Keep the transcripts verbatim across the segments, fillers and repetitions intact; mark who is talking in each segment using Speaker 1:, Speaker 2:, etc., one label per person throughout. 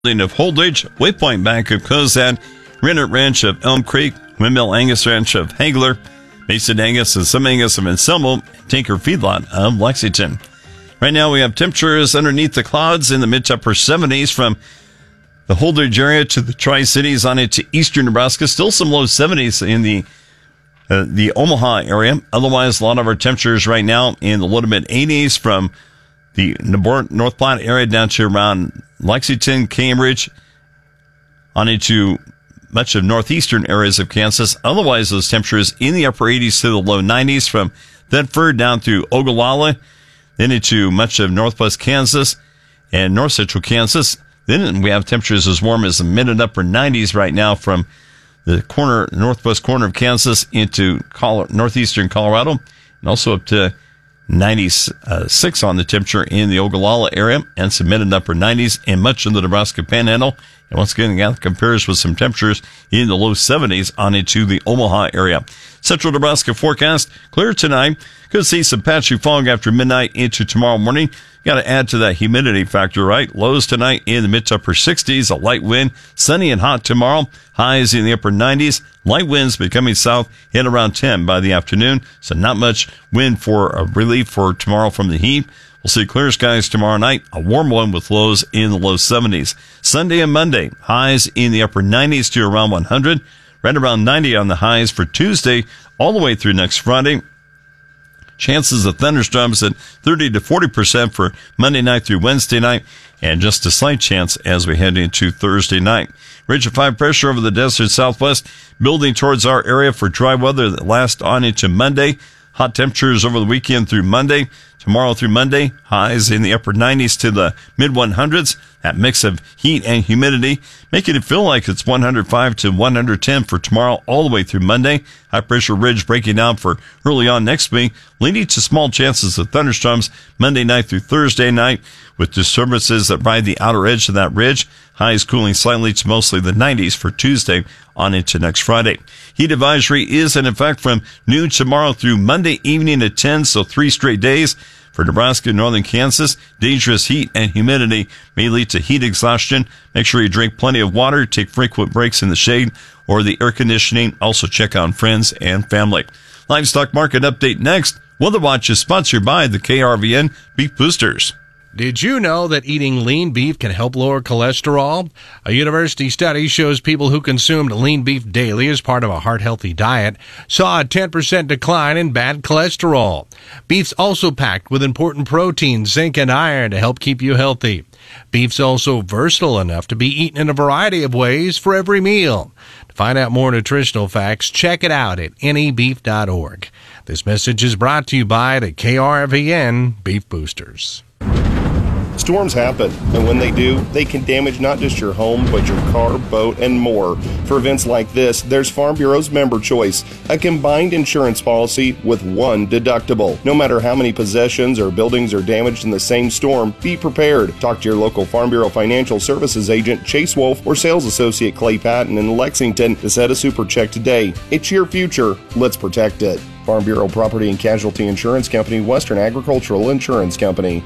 Speaker 1: Of Holdridge, Waypoint Bank of Cozad, Rennet Ranch of Elm Creek, Windmill Angus Ranch of Hagler, Mason Angus and Some Angus of Anselmo, Tinker Feedlot of Lexington. Right now we have temperatures underneath the clouds in the mid to upper seventies from the Holdridge area to the Tri-Cities on into eastern Nebraska. Still some low seventies in the uh, the Omaha area. Otherwise, a lot of our temperatures right now in the low to mid eighties from the North Platte area down to around Lexington, Cambridge, on into much of northeastern areas of Kansas. Otherwise, those temperatures in the upper eighties to the low nineties from Thetford down through Ogallala, then into much of northwest Kansas and north central Kansas. Then we have temperatures as warm as the mid and upper nineties right now from the corner, northwest corner of Kansas into Col- northeastern Colorado, and also up to ninety-six on the temperature in the Ogallala area, and some mid and upper nineties in much of the Nebraska Panhandle. And once again, that compares with some temperatures in the low seventies on into the Omaha area. Central Nebraska forecast, clear tonight. Could see some patchy fog after midnight into tomorrow morning. Got to add to that humidity factor, right? Lows tonight in the mid to upper sixties, a light wind, sunny and hot tomorrow. Highs in the upper nineties. Light winds becoming south, hit around ten by the afternoon. So not much wind for a relief for tomorrow from the heat. We'll see clear skies tomorrow night, a warm one with lows in the low seventies. Sunday and Monday, highs in the upper nineties to around one hundred. Right around ninety on the highs for Tuesday, all the way through next Friday. Chances of thunderstorms at thirty to forty percent for Monday night through Wednesday night, and just a slight chance as we head into Thursday night. Ridge of high pressure over the desert southwest, building towards our area for dry weather that lasts on into Monday. Hot temperatures over the weekend through Monday. Tomorrow through Monday, highs in the upper nineties to the mid hundreds. That mix of heat and humidity, making it feel like it's one hundred five to one hundred ten for tomorrow all the way through Monday. High pressure ridge breaking down for early on next week, leading to small chances of thunderstorms Monday night through Thursday night, with disturbances that ride the outer edge of that ridge. Highs cooling slightly to mostly the nineties for Tuesday on into next Friday. Heat advisory is in effect from noon tomorrow through Monday evening at ten, so three straight days. For Nebraska and northern Kansas, dangerous heat and humidity may lead to heat exhaustion. Make sure you drink plenty of water, take frequent breaks in the shade or the air conditioning. Also check on friends and family. Livestock market update next. Weather Watch is sponsored by the K R V N Beef Boosters.
Speaker 2: Did you know that eating lean beef can help lower cholesterol? A university study shows people who consumed lean beef daily as part of a heart-healthy diet saw a ten percent decline in bad cholesterol. Beef's also packed with important proteins, zinc, and iron to help keep you healthy. Beef's also versatile enough to be eaten in a variety of ways for every meal. To find out more nutritional facts, check it out at N E beef dot org. This message is brought to you by the K R V N Beef Boosters.
Speaker 3: Storms happen, and when they do, they can damage not just your home, but your car, boat, and more. For events like this, there's Farm Bureau's Member Choice, a combined insurance policy with one deductible. No matter how many possessions or buildings are damaged in the same storm, be prepared. Talk to your local Farm Bureau Financial Services agent, Chase Wolf, or sales associate Clay Patton in Lexington to set a super check today. It's your future. Let's protect it. Farm Bureau Property and Casualty Insurance Company, Western Agricultural Insurance Company.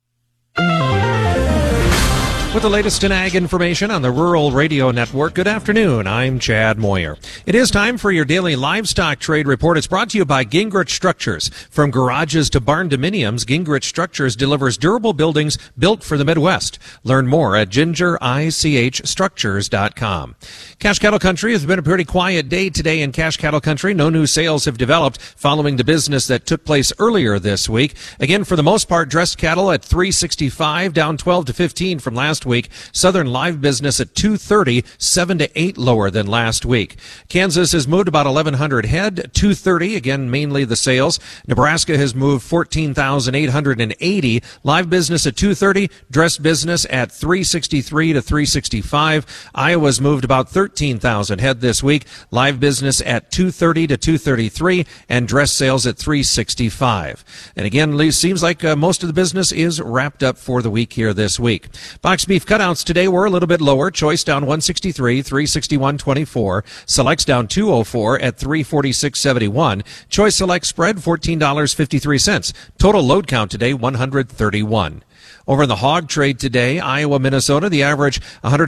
Speaker 4: With the latest in ag information on the Rural Radio Network, good afternoon. I'm Chad Moyer. It is time for your daily livestock trade report. It's brought to you by Gingrich Structures. From garages to barn dominiums, Gingrich Structures delivers durable buildings built for the Midwest. Learn more at ginger ich structures dot com. Cash Cattle Country has been a pretty quiet day today in Cash Cattle Country. No new sales have developed following the business that took place earlier this week. Again, for the most part, dressed cattle at three sixty-five, down twelve to fifteen from last week. Southern live business at two thirty, seven to eight lower than last week. Kansas has moved about eleven hundred head, two thirty, again, mainly the sales. Nebraska has moved fourteen thousand eight hundred eighty. Live business at two thirty, dressed business at three sixty-three to three sixty-five. Iowa's moved about thirteen thousand head this week. Live business at two thirty to two thirty-three, and dress sales at three sixty-five. And again, it seems like uh, most of the business is wrapped up for the week here this week. Box beef cutouts today were a little bit lower. Choice down one sixty-three, three sixty-one twenty-four. Selects down two oh four at three forty-six seventy-one. Choice Select spread fourteen dollars and fifty-three cents. Total load count today one hundred thirty-one. Over in the hog trade today, Iowa, Minnesota, the average one hundred